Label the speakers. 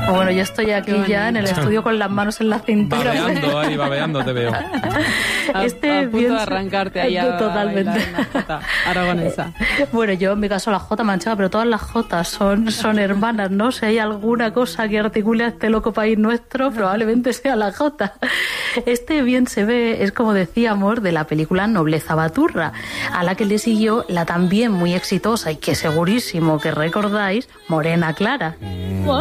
Speaker 1: Bueno, yo estoy aquí ya en el estudio con las manos en la cintura.
Speaker 2: Babeando te veo.
Speaker 3: A punto de arrancarte ahí
Speaker 1: totalmente.
Speaker 3: A bailar una jota aragonesa.
Speaker 1: Bueno, yo en mi caso la jota manchega, pero todas las jotas son hermanas, ¿no? Si hay alguna cosa que articule a este loco país nuestro, probablemente sea la jota. Este bien se ve, es como decíamos, de la película Nobleza Baturra, a la que le siguió la también muy exitosa y que segurísimo que recordáis, Morena Clara.